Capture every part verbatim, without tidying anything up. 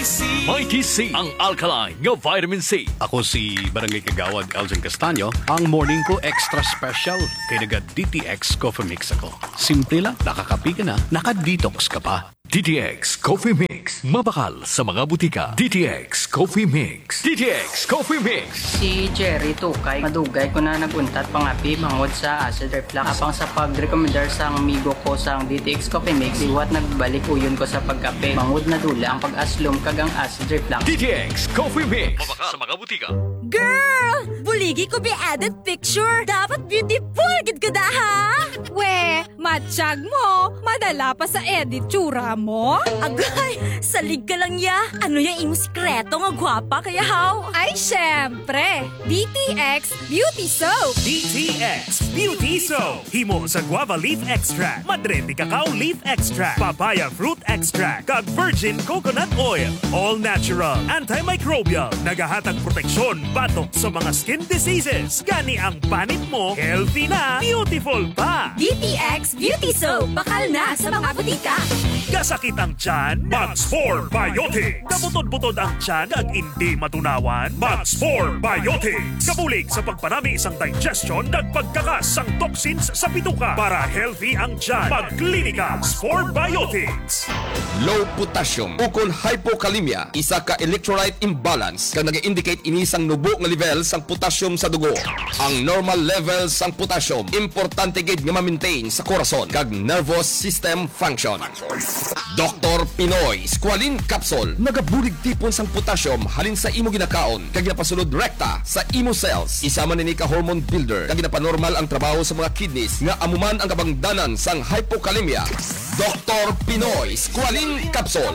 C. Mighty C, ang alkaline nga vitamin C. Ako si Barangay Kagawad Elgin Castaño. Ang morning ko extra special kay naga D T X Coffee Mix ako. Simple lang, nakakapi ka na, naka-detox ka pa. D T X Coffee Mix. Mabakal sa mga butika. D T X Coffee Mix. D T X Coffee Mix. Si Jerry Tukay, madugay ko na naguntat pangapi mangod sa acid reflux. Apang sa pag-recommendar sa amigo ko sa D T X Coffee Mix, iwat nagbalik uyon ko sa pagkape. Mangod na dula ang pag-aslom kagang acid reflux. D T X Coffee Mix. Mabakal sa mga butika. Girl! Buligi ko be added picture. Dapat beautiful gid ka da ha? We, matsyag mo. Madala pa sa edit tsura mo. Agay, salig ka lang ya. Ano yung imo sikreto nga gwapa kaya how? Ay, syempre. D T X Beauty Soap. D T X Beauty Soap. Himo sa guava leaf extract, madrete cacao leaf extract, papaya fruit extract, kag virgin coconut oil. All natural, antimicrobial, nagahatag proteksyon batok sa mga skin diseases. Gani ang panit mo, healthy na, beautiful pa. D T X Beauty Soap. Bakal na sa mga butika. Kasakit ang tiyan, Max four Biotics. Kabutod-butod ang tiyan ag hindi matunawan, Max four Biotics. Kabulig sa pagpanami isang digestion ag pagkakas ang toxins sa bituka para healthy ang tiyan. Pagklinika, Max four Biotics. Low potassium ukol hypokalemia, isa ka electrolyte imbalance kag nag-indicate inisang nubo nga level sang potassium sa dugo. Ang normal level sang potassium importante gid nga ma-maintain sa korason kag nervous system function. Doktor Pinoy Squalene Capsule nagabulig tipon sang potassium halin sa imo ginakaon kag napasulod rekta sa imo cells. Isama nini ka hormone builder kag napanormal ang trabaho sa mga kidneys nga amuman ang kabangdanan sang hypokalemia. Doktor Pinoy Squalene Capsule.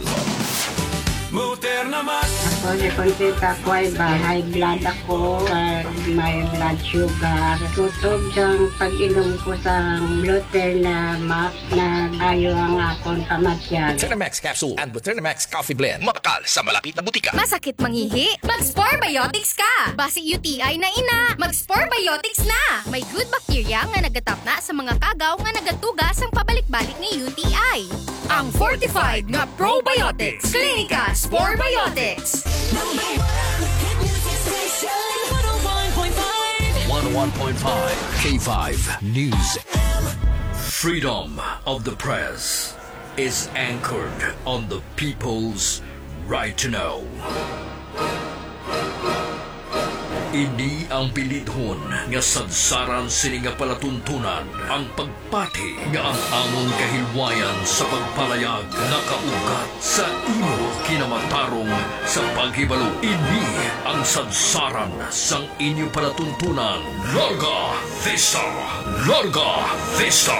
Muter naman. Ako na konsita ko ay bahay blood ako, uh, may blood sugar. Tutog siyang pag-inom ko sa Luther na map na ayo ang akong kamatyan. Thermomax Capsule and Thermomax Coffee Blend. Mabakal sa malapit na butika. Masakit mangihi? Mag-Spore Biotics ka! Basi U T I na ina, mag-Spore Biotics na! May good bacteria nga nagatapna sa mga kagaw nga nagatugas ang pabalik-balik ni U T I. Ang fortified nga probiotics. Klinika Spore Biotics. one oh one point five K five News. Freedom of the press is anchored on the people's right to know. Ini ang pilidhon nga sadsaran sini nga palatuntunan ang pagpati nga ang among kahilwayan sa pagpalayag nakaugat sa imo kinamatarong sa paghibalo. Ini ang sadsaran sang inyo palatuntunan. Larga Vista! Larga Vista!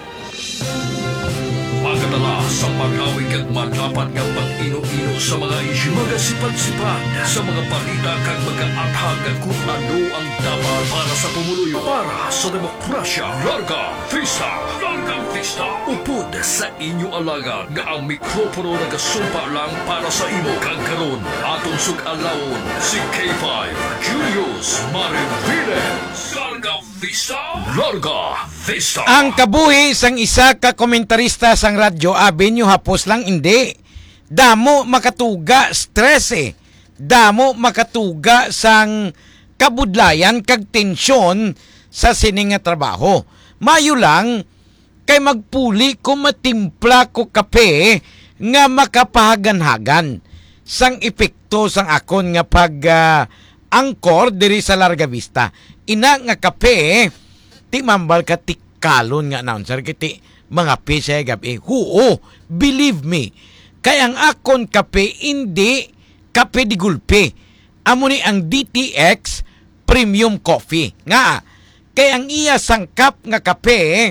Pagkatala sa mag-awig at maglapat ng pang-ino-ino sa mga isyu, magasipan-sipan sa mga balita kag mag-aathag at kung ano ang dapat para sa pumuluyo, para sa demokrasya. Larga Vista! Larga Vista! Upod sa inyo alaga nga ang mikropono nagasumpa lang para sa imo kag karon. Atong sug-alawon si K five Julius Mariviles. Larga Vista! Larga Vista! Ang kabuhi sang isa ka komentarista sang radyo Avenue hapos lang hindi. Damo makatuga stress eh. Damo makatuga sang kabudlayan kag tensyon sa sining nga trabaho. Mayo lang kay magpuli ko matimpla ko kape nga makapahagan-hagan sang epekto sang akon nga pag uh, angkor diri sa Larga Vista. Ina nga kape ti mambal ka ti kalon nga announcer kiti mga pisa gabi. Huo, believe me. Kaya ang akon kape hindi kape di gulpe. Amo ni ang D T X Premium Coffee. Nga, kaya ang iya sangkap nga kape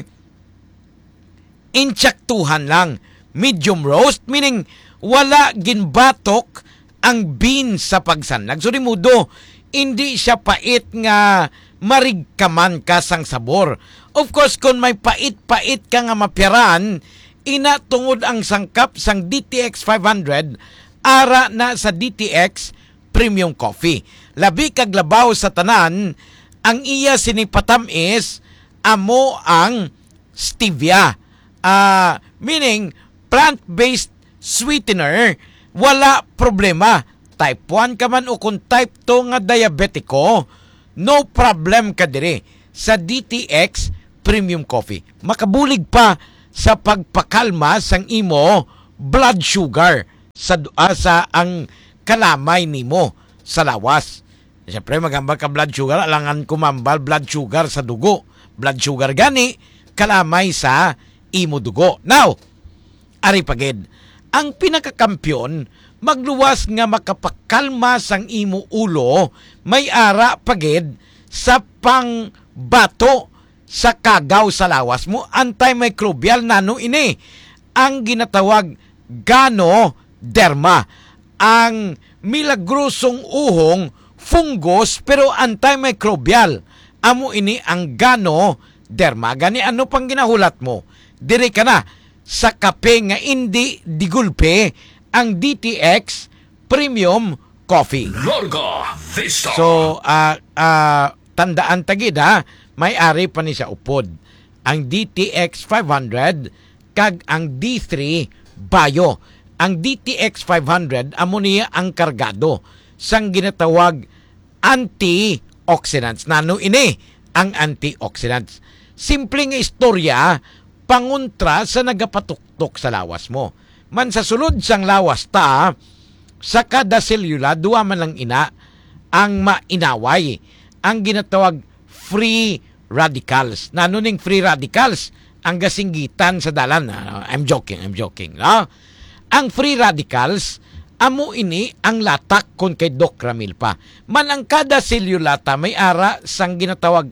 insyaktuhan lang. Medium roast, meaning wala ginbatok ang bean sa pagsanlag. So, mudo, hindi siya pait nga marigkaman ka sang sabor. Of course, kung may pait-pait ka nga mapyaran, ina tungod ang sangkap sang D T X five hundred, ara na sa D T X Premium Coffee. Labi kag labaw sa tanan, ang iya sinipatam is amo ang stevia. Uh, meaning, plant-based sweetener wala problema. Type one ka man o kung type two nga diabetiko, no problem ka dire sa D T X Premium Coffee. Makabulig pa sa pagpakalma sang imo blood sugar sa uh, sa ang kalamay nimo sa lawas. Siyempre magambal ka blood sugar, alangan kumambal blood sugar sa dugo. Blood sugar gani kalamay sa imo dugo. Now, ari pagid, ang pinakakampiyon magluwas nga makapakalma sang imo ulo, may ara pagid sa pangbato sa kagaw sa lawas mo, antimicrobial nano ini ang ginatawag Ganoderma, ang milagrosong uhong fungus pero antimicrobial. Amo ini ang Ganoderma. Gani ano pang ginahulat mo? Dire ka na sa kape nga hindi digulpe ang D T X Premium Coffee. Larga Vista. So, uh, uh, tandaan tagid ha, may-ari pa ni sa upod. Ang D T X five hundred kag ang D three Bio. Ang D T X five hundred amo niya ang kargado sang ginatawag antioxidants. Nano ini ang antioxidants? Simple nga istorya pangontra sa nagapatuktok sa lawas mo. Man sa sulod sang lawas ta, sa kada selula, duwa man lang ina ang mainaway. Ang ginatawag free radicals. Nanuning free radicals? Ang gasinggitan sa dalan. I'm joking, I'm joking. No? Ang free radicals, amo ini ang latak kon kay Doc Ramil pa. Man ang kada selula ta may ara sang ginatawag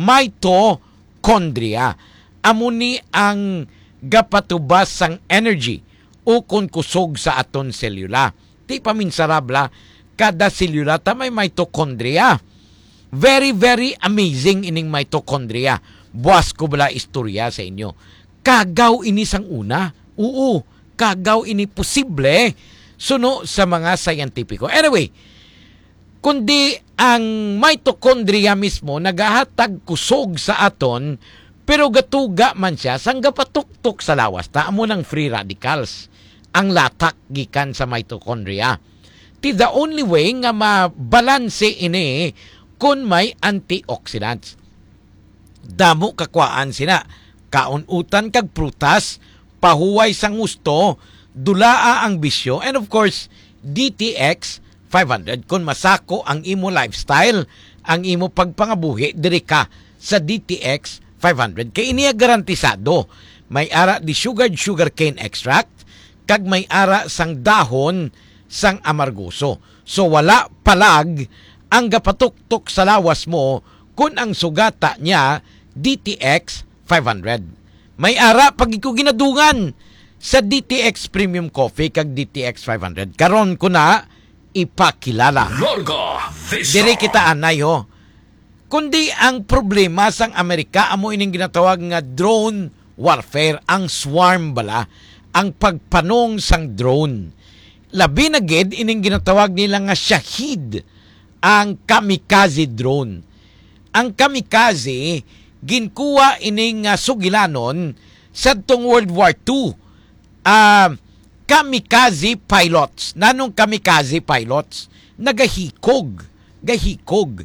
mitochondria. Amo ni ang gapatubas sang energy o kung kusog sa aton selula. Di pa minsarabla, kada selula ta may mitochondria. Very, very amazing ining mitochondria. Buwas ko bala istorya sa inyo. Kagaw ini sang una. Oo, kagaw ini posible suno sa mga scientifico. Anyway, kundi ang mitochondria mismo nagahatag kusog sa aton, pero gatuga man siya sang gapatuktok sa lawas ta amo ng free radicals ang latak gikan sa mitochondria. Ti the only way nga mabalanse ini kung may antioxidants. Damo kakwaan sina, kaunutan kag prutas, pahuway sang gusto, dulaa ang bisyo, and of course, D T X five hundred. Kung masako ang imo lifestyle, ang imo pagpangabuhi, diri ka sa D T X five hundred. Kay iniya garantisado, may ara di sugared sugarcane extract, kag may ara sang dahon sang amargoso. So wala palag ang gapatuktok sa lawas mo kung ang sugata niya D T X five hundred. May ara pag iko ginadungan sa D T X Premium Coffee kag D T X five hundred. Karon ko na ipakilala. Larga Vista. Diri kita anay ho. Kundi ang problema sang Amerika amo ining ginatawag nga drone warfare, ang swarm bala, ang pagpanong sang drone. Labi na gid ining ginatawag nila nga Shahid, ang kamikaze drone. Ang kamikaze ginkuha ining uh, sugilanon sa tong World War Two. Uh, kamikaze pilots. Nanong kamikaze pilots? Nagahikog. Gahikog.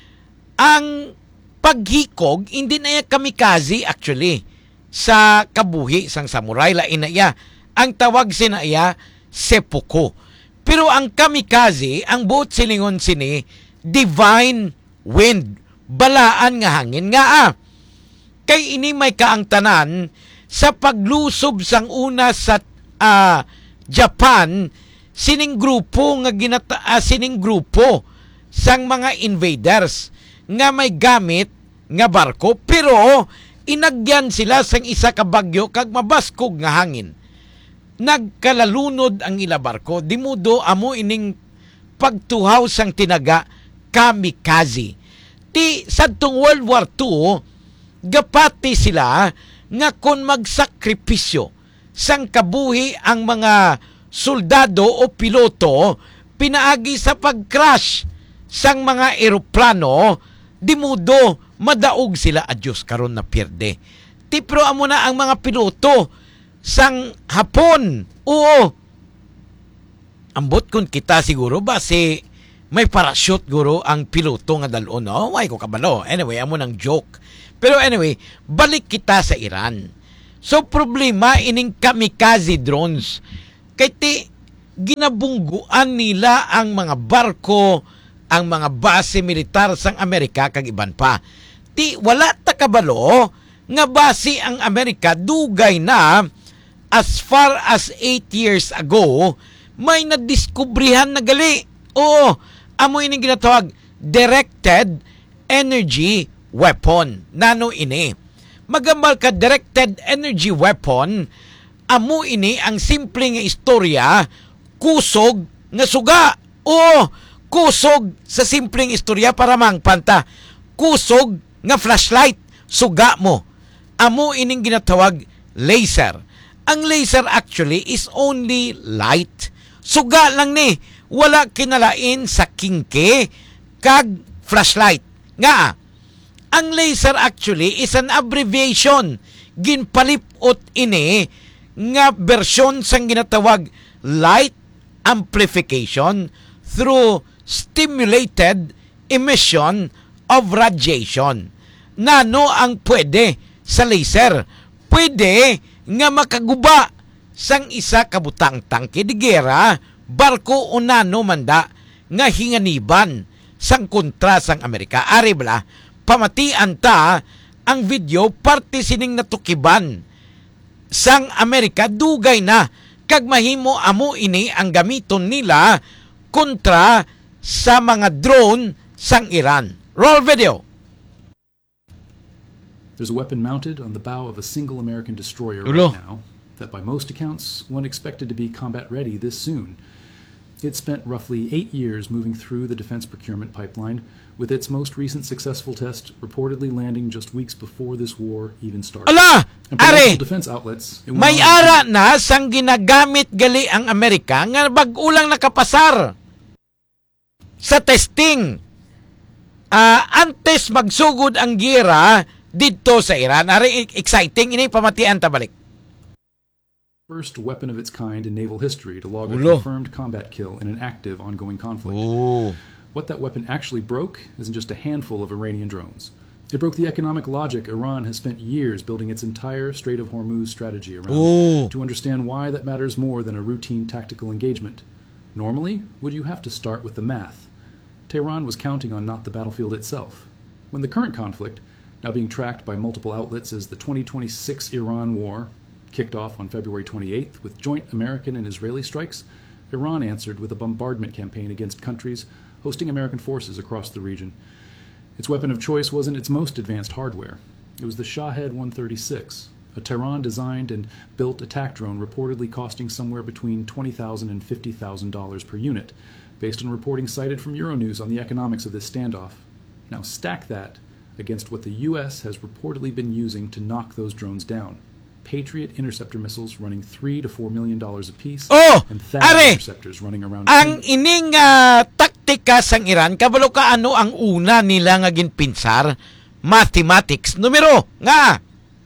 Ang paghikog, hindi na ya kamikaze actually sa kabuhi sang samurai. Lain na ya. Ang tawag sinaya seppuku. Pero ang kamikaze, ang buot silingon sini, divine wind. Balaan nga hangin nga ah. Kay ini may kaangtanan sa paglusob sang una sa uh, Japan, sining grupo nga ginata uh, sining grupo sang mga invaders nga may gamit nga barko, pero inagyan sila sang isa ka bagyo kag mabaskog nga hangin. Nagkalalunod ang ila barko, dimudo amo ining pagtuhaw sang tinaga kamikaze. Ti sadtong World War Two, gapati sila nga kon magsakripisyo sang kabuhi ang mga soldado o piloto pinaagi sa pag-crash sang mga eroplano, dimudo madaog sila adyos karon na pierde. Ti pero amo na ang mga piloto sang Hapon, oo, ambot kun kita siguro base may parachute guro ang piloto nga dalon, no? Why ko kabalo? Anyway, amo nang joke. Pero anyway, balik kita sa Iran. So problema ining kamikaze drones. Kay ti ginabungguan nila ang mga barko, ang mga base militar sang Amerika kag iban pa. Ti wala ta kabalo nga base ang Amerika dugay na as far as eight years ago may nadiskubrihan na gali. Oo, amoy ining ginatawag directed energy weapon. Nano ini? Magambal ka directed energy weapon, amo ini ang simple nga istorya, kusog nga suga. O kusog sa simpleng istorya para mang panta. Kusog nga flashlight, suga mo. Amo ining ginatawag laser. Ang laser actually is only light. Suga lang ni, wala kinalain sa kingke kag flashlight. Nga, ang laser actually is an abbreviation. Ginpalipot ini nga bersyon sang ginatawag light amplification through stimulated emission of radiation. Nano ang pwede sa laser? Pwede nga makaguba sang isa kabutang tangke de gera, barko o nano manda nga hinganiban sang kontra sang Amerika. Ari bala, pamatian ta ang video parte sining natukiban sang Amerika dugay na kag mahimo amo ini ang gamiton nila kontra sa mga drone sang Iran. Roll video. There's a weapon mounted on the bow of a single American destroyer Ulo. right now that by most accounts one expected to be combat ready this soon. It spent roughly eight years moving through the defense procurement pipeline, with its most recent successful test reportedly landing just weeks before this war even started. Ala! And Are! defense outlets, it went May on- ara na sang ginagamit gali ang Amerika nga bag-ulang nakapasar sa testing. Uh, antes magsugod ang gira dito sa Iran. Ari, exciting. Ini pamatian ta balik. First weapon of its kind in naval history to log a Ulo. confirmed combat kill in an active ongoing conflict. Ooh. What that weapon actually broke isn't just a handful of Iranian drones. It broke the economic logic Iran has spent years building its entire Strait of Hormuz strategy around. Ooh. To understand why that matters more than a routine tactical engagement. Normally, would you have to start with the math? Tehran was counting on not the battlefield itself. When the current conflict, now being tracked by multiple outlets as the twenty twenty-six Iran war, kicked off on February twenty-eighth with joint American and Israeli strikes, Iran answered with a bombardment campaign against countries hosting American forces across the region. Its weapon of choice wasn't its most advanced hardware. It was the Shahed one thirty-six, a Tehran-designed and built attack drone reportedly costing somewhere between twenty thousand dollars and fifty thousand dollars per unit, based on reporting cited from Euronews on the economics of this standoff. Now stack that against what the U S has reportedly been using to knock those drones down. Patriot interceptor missiles running three to four million dollars apiece, Oh, and THAAD are, interceptors running around. ang ining uh, taktika sang Iran, kabalo ka ano ang una nila nga ginpinsar? Mathematics. Numero nga,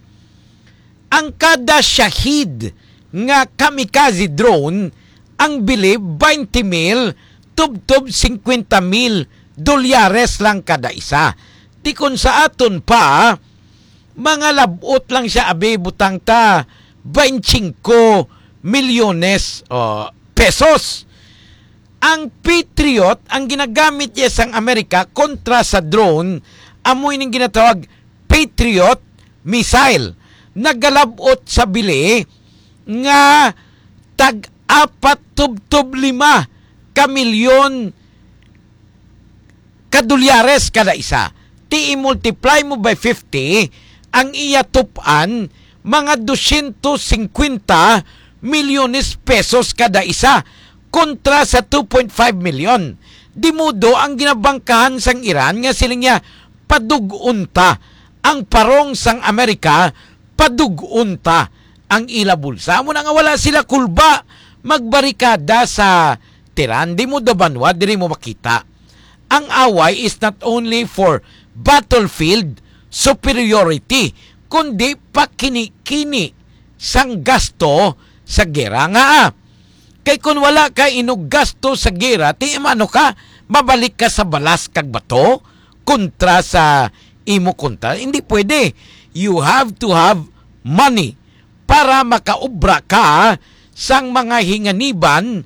ang kada Shahid nga kamikaze drone, ang bili twenty mil, tub-tub fifty mil dolyares lang kada isa. Tikon sa aton pa, mga labot lang siya abe butang ta twenty-five milyones oh, pesos. Ang Patriot, ang ginagamit niya sang Amerika kontra sa drone, amoy ning ginatawag Patriot missile. Nagalabot sa bili nga tag apat tub-tub lima ka milyon kadolyares kada isa. Ti i-multiply mo by fifty, ang iya tupan mga two hundred fifty milyones pesos kada isa kontra sa two point five million. Di mudo ang ginabangkahan sang Iran nga siling niya padugunta ang parong sang Amerika, padugunta ang ila bulsa. Muna nga wala sila kulba magbarikada sa Tiran, di mo dabanwa, di mo makita. Ang away is not only for battlefield superiority, kundi pakinikini sang gasto sa gera nga. Kay kung wala ka inog gasto sa gira, ti ano ka, mabalik ka sa balas kag bato kontra sa imo kontra. Hindi pwede. You have to have money para makaubra ka sang mga hinganiban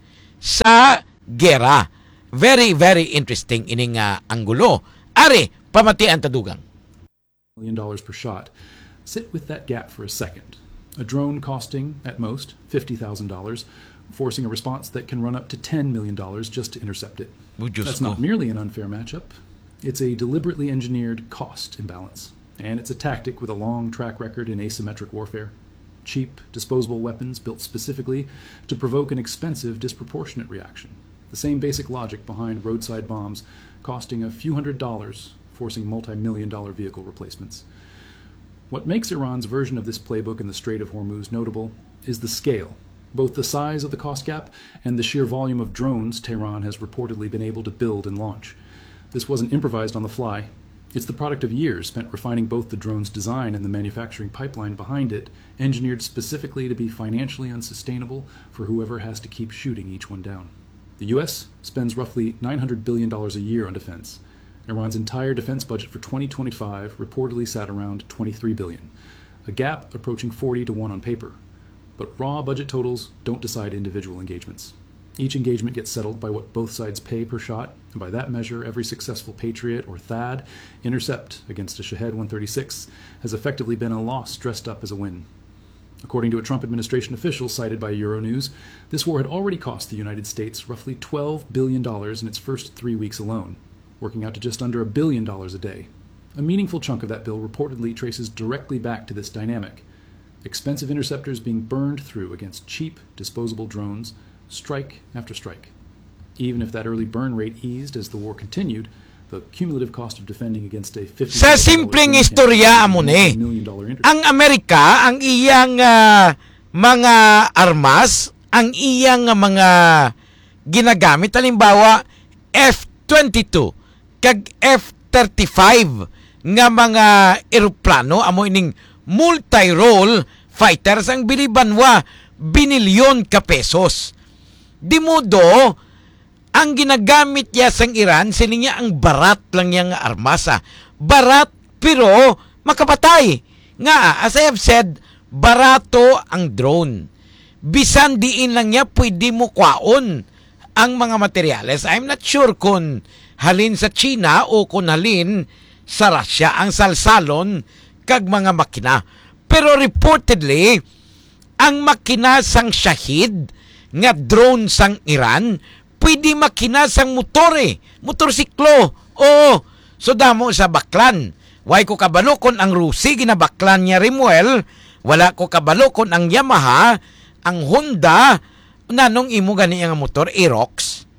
sa gera. Very, very interesting ining uh, anggulo. Ari, pamatian tadugang. Million dollars per shot. Sit with that gap for a second. A drone costing, at most, fifty thousand dollars, forcing a response that can run up to ten million dollars just to intercept it. That's not merely an unfair matchup. It's a deliberately engineered cost imbalance. And it's a tactic with a long track record in asymmetric warfare. Cheap, disposable weapons built specifically to provoke an expensive, disproportionate reaction. The same basic logic behind roadside bombs costing a few hundred dollars, forcing multi-million dollar vehicle replacements. What makes Iran's version of this playbook in the Strait of Hormuz notable is the scale. Both the size of the cost gap and the sheer volume of drones Tehran has reportedly been able to build and launch. This wasn't improvised on the fly. It's the product of years spent refining both the drone's design and the manufacturing pipeline behind it, engineered specifically to be financially unsustainable for whoever has to keep shooting each one down. The U S spends roughly nine hundred billion dollars a year on defense. Iran's entire defense budget for twenty twenty-five reportedly sat around twenty-three billion dollars, a gap approaching forty to one on paper. But raw budget totals don't decide individual engagements. Each engagement gets settled by what both sides pay per shot, and by that measure, every successful Patriot or THAAD intercept against a Shahed one thirty-six has effectively been a loss dressed up as a win. According to a Trump administration official cited by Euronews, this war had already cost the United States roughly twelve billion dollars in its first three weeks alone, working out to just under a billion dollars a day. A meaningful chunk of that bill reportedly traces directly back to this dynamic. Expensive interceptors being burned through against cheap, disposable drones, strike after strike. Even if that early burn rate eased as the war continued, the cumulative cost of defending against a fifty Sa simpleng istorya amo ni, ang Amerika, ang iyang uh, mga armas, ang iyang uh, mga ginagamit, halimbawa F twenty-two kag F thirty-five nga mga eroplano, amo ining multi-role fighters, ang bilibanwa binilyon ka pesos. Di modo, ang ginagamit niya sang Iran, sila niya ang barat lang niyang armasa. Barat, pero makapatay. Nga, as I have said, barato ang drone. Bisan diin lang niya, pwede mo kwaon ang mga materyales. I'm not sure kung halin sa China o kung halin sa Russia ang salsalon kag mga makina. Pero reportedly, ang makina sang Shahed nga drone sang Iran, pwede makina sang motore, motorsiklo. Oo, so damo sa baklan. Way ko kabalo kon ang Rusi ginabaklan niya Rimuel, wala ko kabalo kon ang Yamaha, ang Honda, nanong imo gani nga motor, Aerox.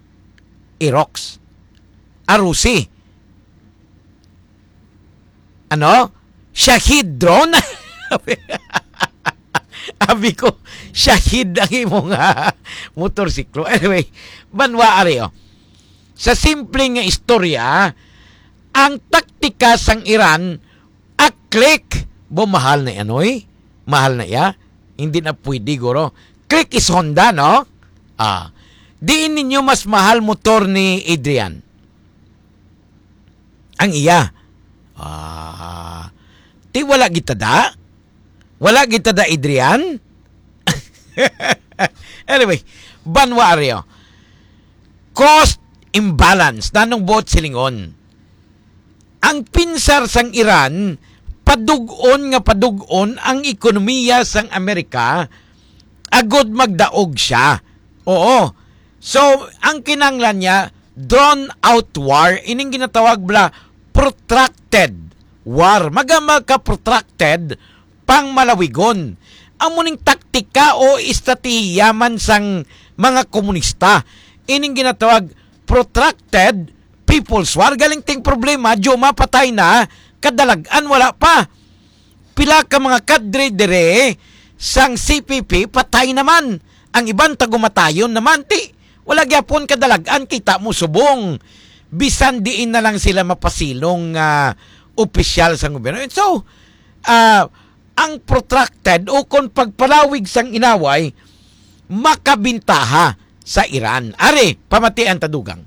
Aerox. Arusi. Ano? Shahed drone? Abi ko, Shahed ang imong uh, motorsiklo. Anyway, banwa areo. Sa simpleng istorya, ang taktika sang Iran, a-click, bumahal na yan, oy. Mahal na ya. Hindi na pwede, guro. Click is Honda, no? Ah. Diin ninyo mas mahal motor ni Adrian. Ang iya. Ah. Ti wala gitada? Wala gitada, Adrian? Anyway, banwa areo. Cost imbalance. Nanong bot silingon. Ang pinsar sang Iran, padugon nga padugon ang ekonomiya sang Amerika, agod magdaog siya. Oo. So, ang kinanglan niya, drawn out war, ining ginatawag bla protracted war. Magamag ka protracted pang malawigon. Ang muning taktika o estratehiya man sang mga komunista, ining ginatawag protracted people's war. Galing ting problema, diyo mapatay na, kadalagan wala pa. Pila ka mga kadre dire sang C P P, patay naman. Ang ibang tagumatayon naman, ti. Wala gyapon kadalagan, kita mo subong. Bisan diin na lang sila mapasilong uh, opisyal sang gobyerno. And so, uh, ang protracted o kung pagpalawig sang inaway, makabintaha sa Iran. Are, pamati ang tadugang.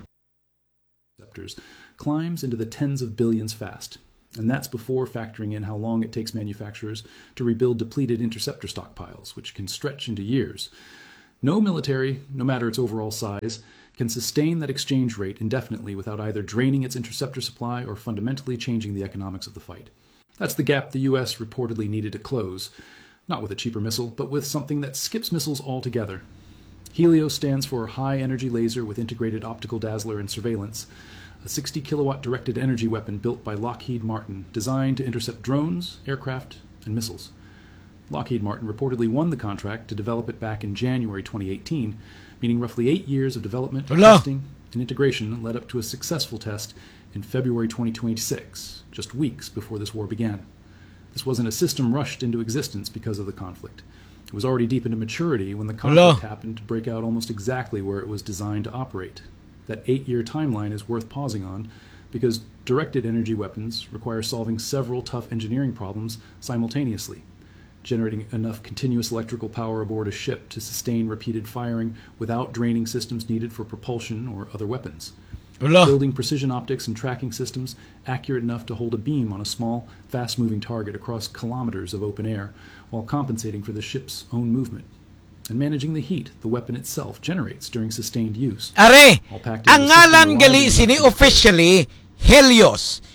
Climbs into the tens of billions fast. And that's before factoring in how long it takes manufacturers to rebuild depleted interceptor stockpiles, which can stretch into years. No military, no matter its overall size, can sustain that exchange rate indefinitely without either draining its interceptor supply or fundamentally changing the economics of the fight. That's the gap the U S reportedly needed to close, not with a cheaper missile, but with something that skips missiles altogether. Helios stands for High Energy Laser with Integrated Optical Dazzler and Surveillance, a sixty kilowatt directed energy weapon built by Lockheed Martin, designed to intercept drones, aircraft, and missiles. Lockheed Martin reportedly won the contract to develop it back in January twenty eighteen, meaning roughly eight years of development, Hello. testing, and integration led up to a successful test in February twenty twenty-six, just weeks before this war began. This wasn't a system rushed into existence because of the conflict. It was already deep into maturity when the conflict Hello. happened to break out almost exactly where it was designed to operate. That eight-year timeline is worth pausing on because directed energy weapons require solving several tough engineering problems simultaneously, generating enough continuous electrical power aboard a ship to sustain repeated firing without draining systems needed for propulsion or other weapons. Hello. Building precision optics and tracking systems accurate enough to hold a beam on a small, fast-moving target across kilometers of open air while compensating for the ship's own movement. And managing the heat the weapon itself generates during sustained use. Are, All packed into ang a system ngalan reliable gali enough sini to- officially Helios.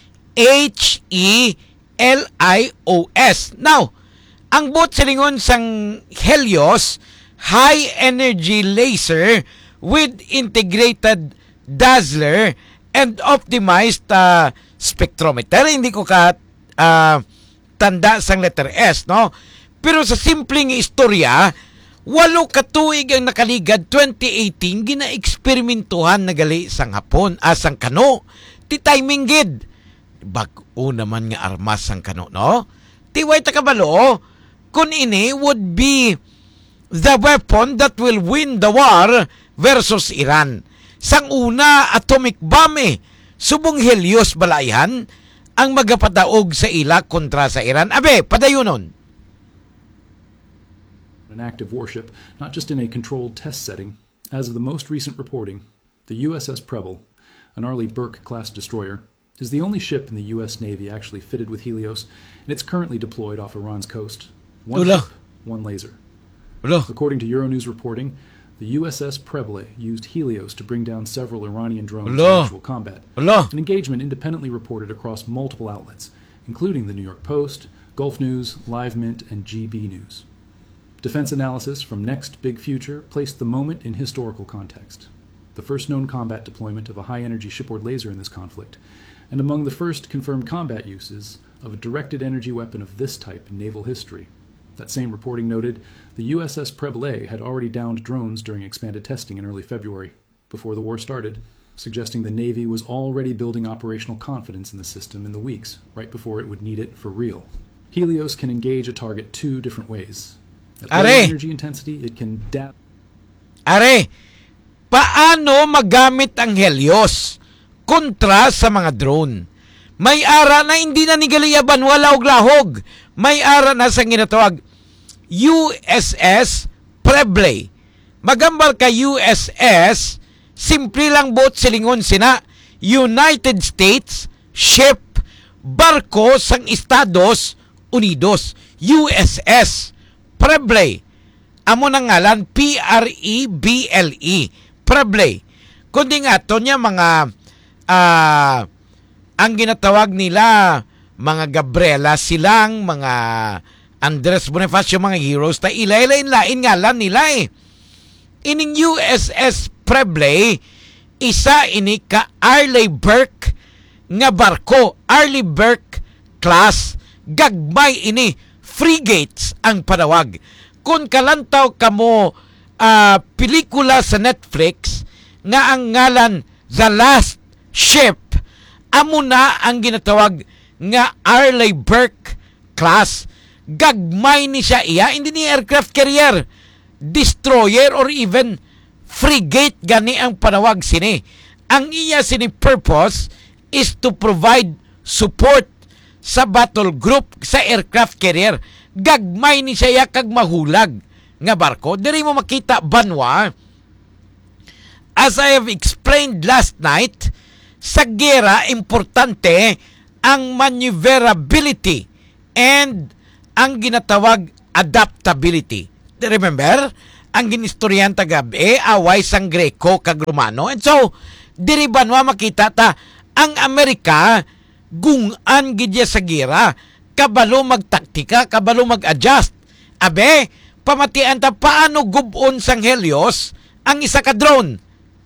H E L I O S. Now, ang bot silingon sang Helios, High Energy Laser with Integrated Dazzler and Optimized uh, Spectrometer. Hindi ko ka uh, tanda sang letter S, no? Pero sa simpleng istorya, walo ka tuig ang nakaligad twenty eighteen gina-eksperimentuhan na gali sang hapon asang kano. Ti timing gid. Bag-o naman nga armas sang kano, no? Ti way ta kabalo kun ini would be the weapon that will win the war versus Iran. Sang una atomic bomb eh. Subong Helios balayhan ang magapadaog sa ila kontra sa Iran. Abe, padayunon. An active warship, not just in a controlled test setting. As of the most recent reporting, the U S S Preble, an Arleigh Burke-class destroyer, is the only ship in the U S Navy actually fitted with Helios, and it's currently deployed off Iran's coast. One Ula. ship, one laser. Ula. According to Euronews reporting, the U S S Preble used Helios to bring down several Iranian drones Ula. in actual combat. Ula. An engagement independently reported across multiple outlets, including the New York Post, Gulf News, Live Mint, and G B News. Defense analysis from Next Big Future placed the moment in historical context. The first known combat deployment of a high-energy shipboard laser in this conflict, and among the first confirmed combat uses of a directed energy weapon of this type in naval history. That same reporting noted the U S S Preble had already downed drones during expanded testing in early February, before the war started, suggesting the Navy was already building operational confidence in the system in the weeks right before it would need it for real. Helios can engage a target two different ways. At low Are. energy intensity, it can dap. Are, paano magamit ang Helios kontra sa mga drone? May ara na hindi na nigaliyaban wala og lahog. May ara na sa ginatawag U S S Preble. Magambal ka U S S, simple lang bot silingon sina United States ship barko sang Estados Unidos. U S S Preble. Amo nang ngalan P R E B L E. Preble. Kundi nga to niya mga ah uh, ang ginatawag nila mga Gabriela silang mga Andres Bonifacio mga heroes ta ilay-lain-lain ngalan nila eh. Ining U S S Preble isa ini ka Arleigh Burke nga barko, Arleigh Burke class, gagmay ini frigates ang panawag. Kung kalantaw kamo uh, pelikula sa Netflix nga ang ngalan The Last Ship, amo na ang ginatawag nga Arleigh Burke class. Gagmay ni siya iya, hindi ni aircraft carrier, destroyer or even frigate gani ang panawag sini. Ang iya sini purpose is to provide support sa battle group sa aircraft carrier. Gagmay ni siya kag mahulag nga barko. Diri mo makita banwa as I have explained last night, sa gera, importante ang maneuverability and ang ginatawag adaptability. Remember, ang ginistoryan tagabi, away sang Greco kag Romano. And so, diri ba nwa makita ta, ang Amerika, gungan gidya sa gera, kabalo magtaktika, kabalo mag-adjust. Abe, pamatian ta paano gubon sang Helios ang isa ka drone.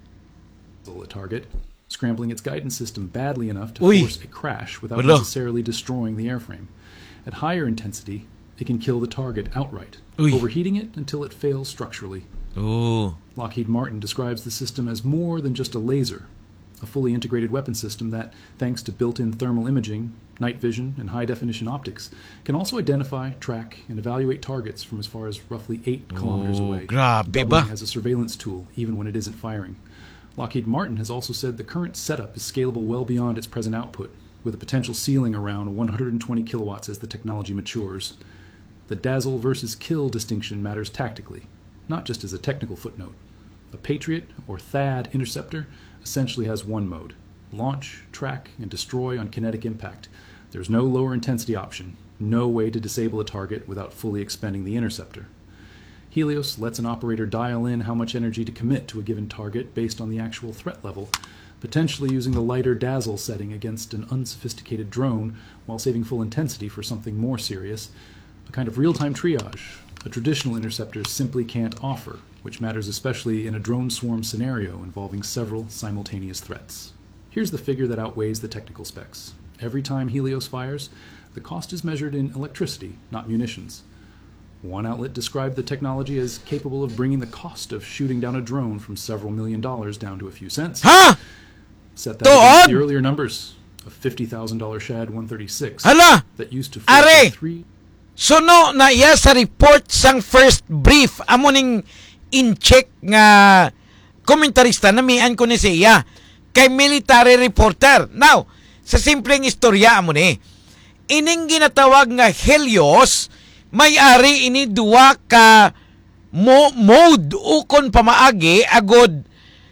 A target, scrambling its guidance system badly enough to Uy. force a crash without Wala. necessarily destroying the airframe. At higher intensity, it can kill the target outright, Uy. overheating it until it fails structurally. Ooh. Lockheed Martin describes the system as more than just a laser, a fully integrated weapon system that, thanks to built-in thermal imaging, night vision, and high-definition optics, can also identify, track, and evaluate targets from as far as roughly eight kilometers Oh, away. grabe doubling ba? as a surveillance tool, even when it isn't firing. Lockheed Martin has also said the current setup is scalable well beyond its present output, with a potential ceiling around one hundred twenty kilowatts as the technology matures. The dazzle versus kill distinction matters tactically, not just as a technical footnote. A Patriot or THAAD interceptor essentially has one mode: launch, track, and destroy on kinetic impact. There's no lower intensity option, no way to disable a target without fully expending the interceptor. Helios lets an operator dial in how much energy to commit to a given target based on the actual threat level, potentially using the lighter dazzle setting against an unsophisticated drone while saving full intensity for something more serious, a kind of real-time triage a traditional interceptors simply can't offer, which matters especially in a drone swarm scenario involving several simultaneous threats. Here's the figure that outweighs the technical specs. Every time Helios fires, the cost is measured in electricity, not munitions. One outlet described the technology as capable of bringing the cost of shooting down a drone from several million dollars down to a few cents. Ha? Set that against the earlier numbers of fifty thousand dollars Shad one thirty-six Hala! that used to Are! force three. So no, na iya sa report sang first brief, amo ning in-check nga komentarista na mian ko ni siya kay military reporter. Now, sa simpleng istorya amo ni, ining ginatawag nga Helios, may-ari ini duwa ka mo mode ukon pamaagi agod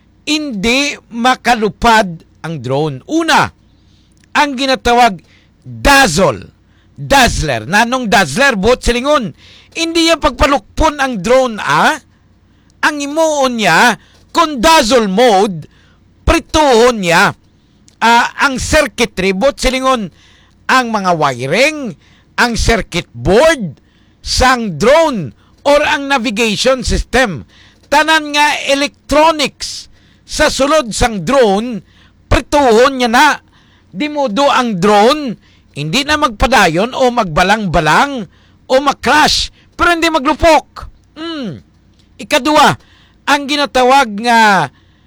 hindi makalupad ang drone. Una, ang ginatawag dazzle. Dazzler. Nanong dazzler, bot silingon. Hindi yan pagpalukpon ang drone, ah? Ang imuon niya, kung dazzle mode, prituhon niya uh, ang circuitry, bot silingon, ang mga wiring, ang circuit board, sang drone, or ang navigation system. Tanan nga electronics sa sulod sang drone, prituhon niya na. Di mo do ang drone, hindi na magpadayon o magbalang-balang o mag-crash, pero hindi maglupok. Hmm. Ikadua, ang ginatawag nga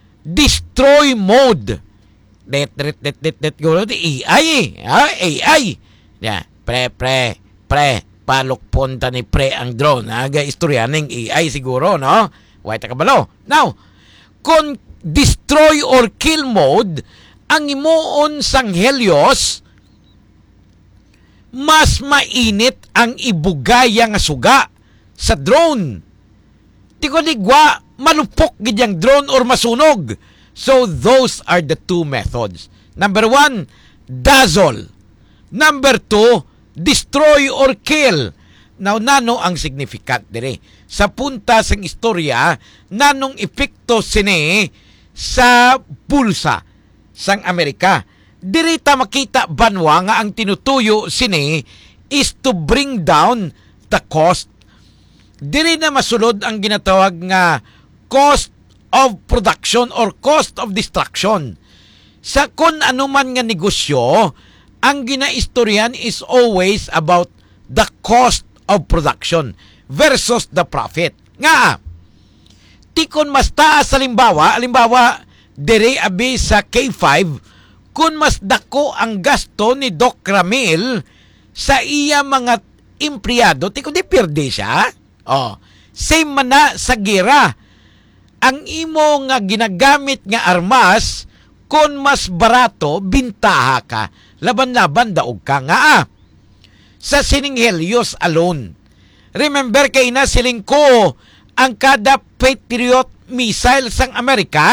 destroy mode. Let, let, let, let, let go. A I, ha? A I. Yeah. Pre, pre, pre. Palukpon ta ni pre ang drone. Aga istorya ng A I siguro, no? Wait, takabalo. Now, kung destroy or kill mode, ang imuon sang Helios, mas mainit ang ibugaya nga suga sa drone. Di ko digwa, malupok gidyang drone or masunog. So, those are the two methods. Number one, dazzle. Number two, destroy or kill. Now, nano ang significant dire? Sa punta sang istorya, nanong epekto sini sa bulsa sang Amerika. Dirita makita banwa nga ang tinutuyo sini is to bring down the cost. Diri na masulod ang ginatawag nga cost of production or cost of destruction. Sa kun anuman nga negosyo, ang ginaistoryan is always about the cost of production versus the profit. Nga, tikon mas taas sa limbawa, alimbawa, diri abi sa K five, kung mas dako ang gasto ni Doc Ramil sa iya mga empleyado, tikon di pirde siya. Oh, same man na sa gira. Ang imo nga ginagamit nga armas, kung mas barato, bintaha ka. Laban-laban daog ka nga ah. Sa sining Helios alone. Remember kay na siling ko, ang kada Patriot missile sang Amerika,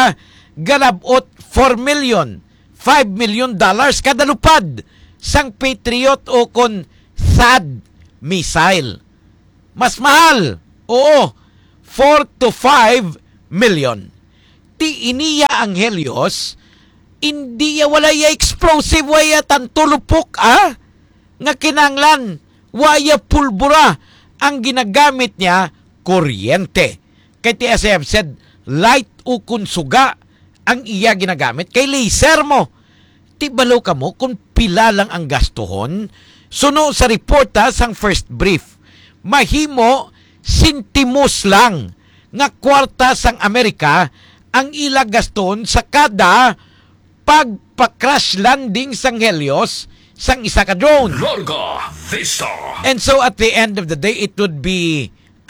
galabot four million, five million dollars kada lupad sang Patriot o kon T H A D missile. Mas mahal. Oo, four to five million. Ti iniya ang Helios, hindi ya wala ya explosive, waya tantulupok, ah? Nga kinanglan, waya pulbura. Ang ginagamit niya, kuryente. Kaya ti as I have said, light o kunsuga ang iya ginagamit. Kay laser mo. Ti balo ka mo kung pila lang ang gastuhon. Suno sa reporta sang first brief, mahimo sintimos lang nga kwarta sang Amerika ang ila gaston sa kada pagpa-crash landing sang Helios sang isa ka drone. Larga Vista. And so at the end of the day, it would be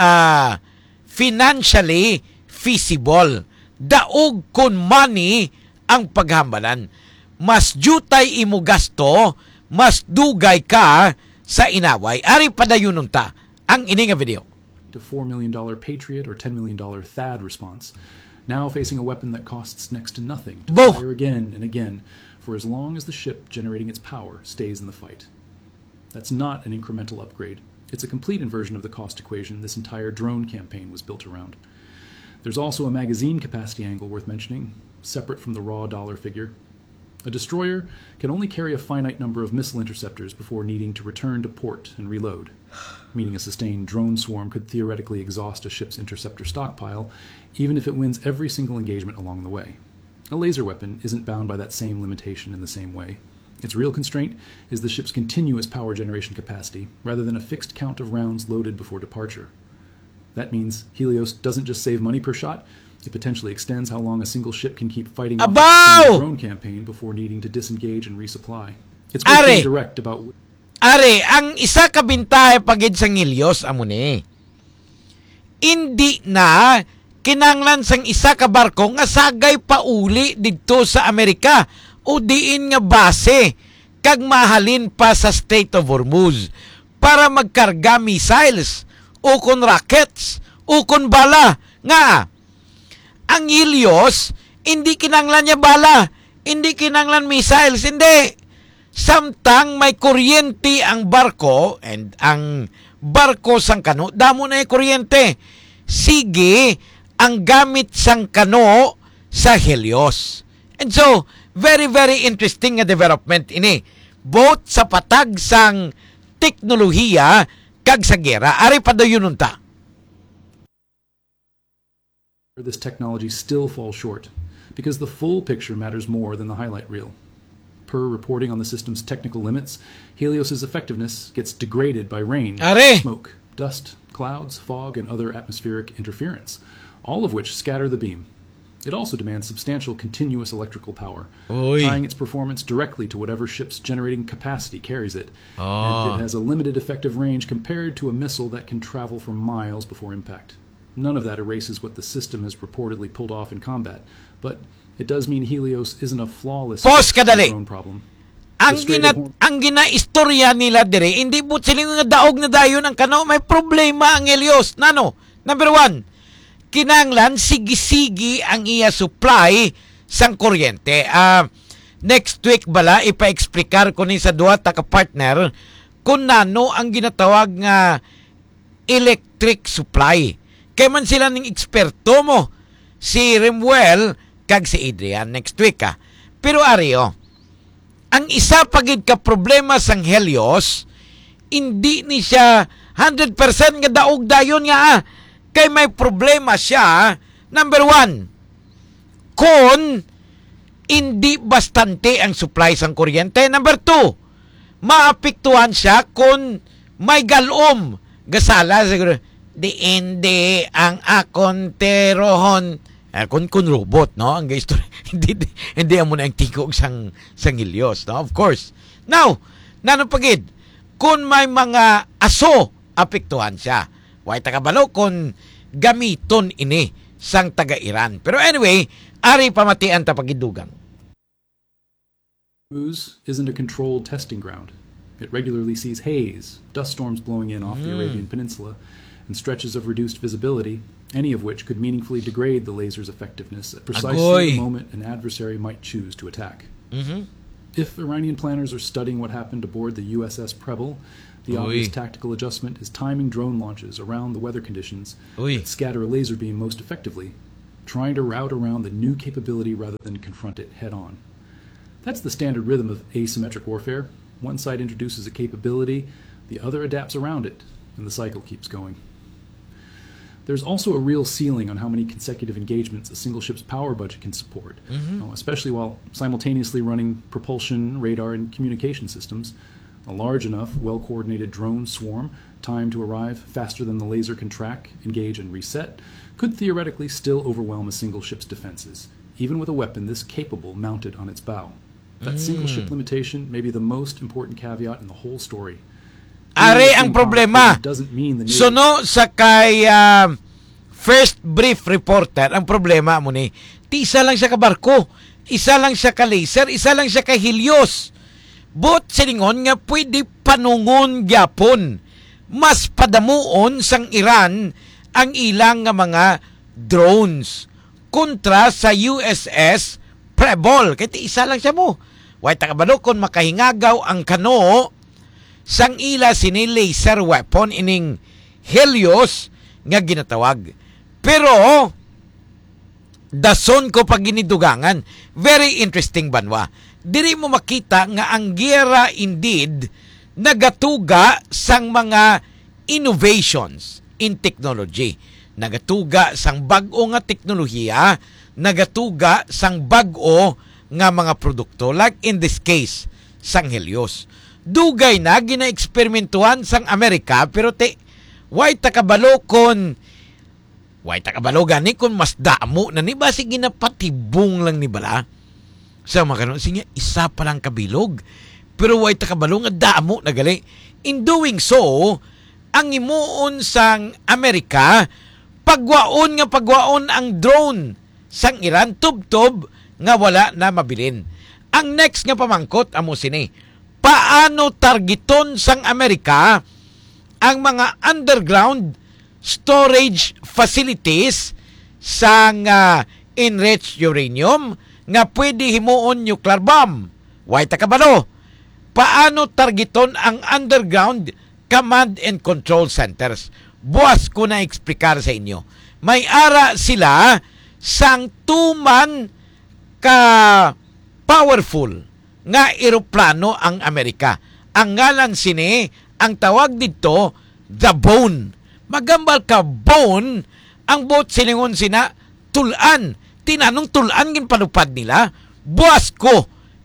uh, financially feasible. Daog kun money ang paghambalan. Mas jutay imo gasto, mas dugay ka sa inaway. Ari padayunon ta ang ini nga video. To four million dollars Patriot or ten million dollars T H A D response, now facing a weapon that costs next to nothing to Bo. fire again and again for as long as the ship generating its power stays in the fight. That's not an incremental upgrade. It's a complete inversion of the cost equation this entire drone campaign was built around. There's also a magazine capacity angle worth mentioning, separate from the raw dollar figure. A destroyer can only carry a finite number of missile interceptors before needing to return to port and reload, meaning a sustained drone swarm could theoretically exhaust a ship's interceptor stockpile, even if it wins every single engagement along the way. A laser weapon isn't bound by that same limitation in the same way. Its real constraint is the ship's continuous power generation capacity, rather than a fixed count of rounds loaded before departure. That means Helios doesn't just save money per shot, it potentially extends how long a single ship can keep fighting off a drone campaign before needing to disengage and resupply. It's very direct about... Are, ang isa ka bintahe pagid sa Helios, amo ni. Hindi na kinanglan sang isa ka barko nga sagay pauli didto sa Amerika o diin nga base kag mahalin pa sa Strait of Hormuz para magkarga missiles o kon rockets o kon bala nga. Ang Helios, hindi kinanglan niya bala, hindi kinanglan missiles, hindi. Samtang may kuryente ang barko, and ang barko sang kano, damo na yung kuryente. Sige, ang gamit sang kano sa Helios. And so, very, very interesting nga development ini. Both sa patag sang teknolohiya kag sa gera. Ari pa daw yun unta. This technology still falls short because the full picture matters more than the highlight reel. Per reporting on the system's technical limits, Helios's effectiveness gets degraded by rain, Are. smoke, dust, clouds, fog, and other atmospheric interference, all of which scatter the beam. It also demands substantial continuous electrical power, Oy. tying its performance directly to whatever ship's generating capacity carries it. Oh. And it has a limited effective range compared to a missile that can travel for miles before impact. None of that erases what the system has reportedly pulled off in combat, but it does mean Helios isn't a flawless drone problem. Ang gina ang ginaistorya nila dire, hindi po siling nga daog na dayon ang kano, may problema ang Helios. Nano? Number one, kinanglan sigi-sigi ang iya supply sang kuryente. Uh, next week bala ipa-explicar ko ni sa duha ta ka partner kung nano ang ginatawag nga electric supply. Kaya man sila ng eksperto mo, si Remuel kag si Adrian next week ka. Pero Ario, ang isa pagid ka problema sang Helios, hindi ni siya one hundred percent nga daog dayon nga ah. Kay may problema siya, number one, kung hindi bastante ang supply sang kuryente. Number two, maapektuhan siya kung may galom. Gasala siguro, di hindi ang akon terohon. Eh, kun kun robot, no? Ang history, hindi hindi amo na ang tingog sang sang Helios, no? Of course. Now, nano pagid, kung may mga aso, apektuhan siya. Way takabalo kung gamiton ini sang taga-Iran. Pero anyway, ari pamatian ta pagidugang. Hormuz isn't a controlled testing ground. It regularly sees haze, dust storms blowing in off the Mm. Arabian Peninsula, and stretches of reduced visibility any of which could meaningfully degrade the laser's effectiveness at precisely Agoy. the moment an adversary might choose to attack. Mhm. If Iranian planners are studying what happened aboard the U S S Preble, the Oy. obvious tactical adjustment is timing drone launches around the weather conditions Oy. that scatter a laser beam most effectively, trying to route around the new capability rather than confront it head-on. That's the standard rhythm of asymmetric warfare. One side introduces a capability, the other adapts around it, and the cycle keeps going. There's also a real ceiling on how many consecutive engagements a single ship's power budget can support, Mhm. uh, especially while simultaneously running propulsion, radar, and communication systems. A large enough, well-coordinated drone swarm, timed to arrive faster than the laser can track, engage, and reset, could theoretically still overwhelm a single ship's defenses, even with a weapon this capable mounted on its bow. That single ship Mm. limitation may be the most important caveat in the whole story. Are ang problema. Doesn't mean the So no sa kay um, first brief reporter, ang problema mo ni, ti isa lang siya ka barko, isa lang siya ka laser, isa lang siya ka Helios. But silingon nga pwede panungon gyapon. Mas padamuon sang Iran ang ilang nga mga drones kontra sa U S S Preble. Kaya ti isa lang siya mo. Way takabalo kon makahingagaw ang kano sang ila sini laser weapon ining Helios nga ginatawag. Pero dason ko pag ginidugangan, very interesting banwa. Diri mo makita nga ang giyera indeed nagatuga sang mga innovations in technology. Nagatuga sang bag-o nga teknolohiya, nagatuga sang bag-o nga mga produkto, like in this case sang Helios. Dugay na gina-eksperimentuhan sang Amerika, pero te way takabalo kon way takabalo gani kon mas damo na ni basi ginapatibong lang ni bala sa mga kanon sinya isa pa lang kabilog, pero way takabalo nga damo na gali. In doing so, ang imuon sang Amerika pagwaon nga pagwaon ang drone sang Iran tubtob nga wala na mabilin. Ang next nga pamangkot amo sini, paano targeton sang Amerika ang mga underground storage facilities sang uh, enriched uranium nga pwede himuon nuclear bomb? Way takabalo. Paano targeton ang underground command and control centers? Buwas ko na eksplikar sa inyo. May ara sila sang tuman ka powerful nga eroplano ang Amerika. Ang ngalan sini, ang tawag dito, the Bone. Magambal ka bone, ang boat silingon sina, tulan. Tinanong tulan ginpalupad nila. Buwas ko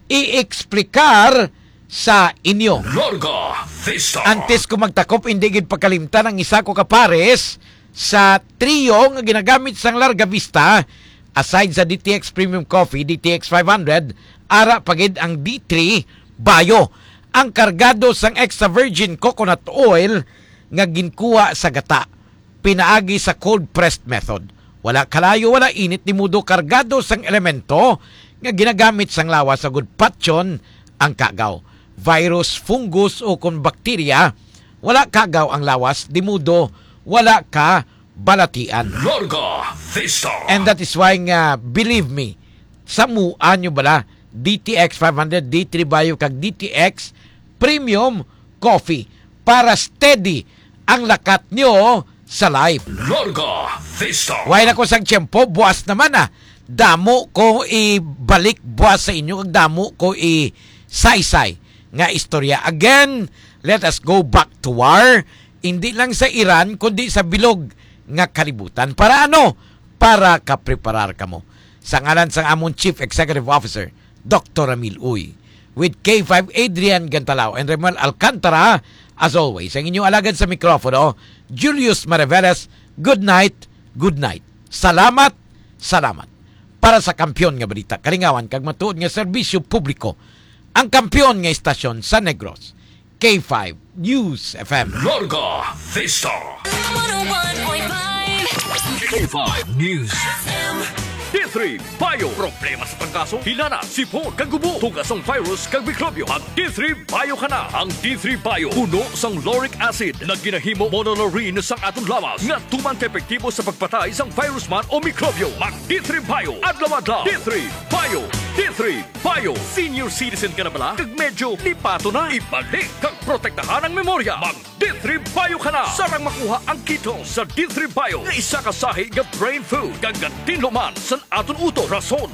i-eksplikar sa inyo. Larga Vista. Antes ko magtakop, hindi gid pagkalimtan ang isa ko kapares sa trio nga ginagamit sang Larga Vista. Aside sa D T X Premium Coffee, D T X five hundred, ara pagid ang D three Bio. Ang kargado sang extra virgin coconut oil nga ginkuha sa gata. Pinaagi sa cold pressed method. Wala kalayo, wala init, ni mudo kargado sang elemento nga ginagamit sang lawas sa good patyon ang kagaw. Virus, fungus o kung bakterya, wala kagaw ang lawas, di mudo wala ka balatian. Larga Vista. And that is why nga, believe me, samuan nyo bala, D T X five hundred, D three Bio, kag D T X Premium Coffee para steady ang lakat nyo sa life. Larga Vista. Why na ko sang tiyempo, buwas naman ah. Damo ko ibalik buwas sa inyo, kag damo ko i-saysay nga istorya. Again, let us go back to war. Hindi lang sa Iran, kundi sa bilog nga kalibutan. Para ano? Para kapreparar ka mo. Sa ngalan sang among Chief Executive Officer, Doctor Ramil Uy, with K five Adrian Gantalao and Remal Alcantara, as always, ang inyong alagad sa mikrofono, Julius Maraveles, good night, good night. Salamat, salamat. Para sa kampyon nga balita, kalingawan, kag matuod nga serbisyo publiko, ang kampyon nga istasyon sa Negros, K five News F M. Larga Vista. one oh one point five K five News. D three Bio. Problema sa pagkaso, hilana, sipon, kagubo, tugasong virus, kag mikrobyo. Mag D three Bio ka na. Ang D three Bio, puno sang lauric acid na ginahimo monolaurin sang aton lawas nga tuman epektibo sa pagpatay sang virus man o mikrobyo. Mag D three Bio. Adlaw-adlaw. D three Bio. D three Bio. Senior citizen ka na bala? Kag medyo lipato na. Ibalik kag protektahan ang memorya. Mag D three Bio ka na. Sarang makuha ang kito sa D three Bio nga isa ka sahi nga brain food kag tinlo man sa aton uto. Rason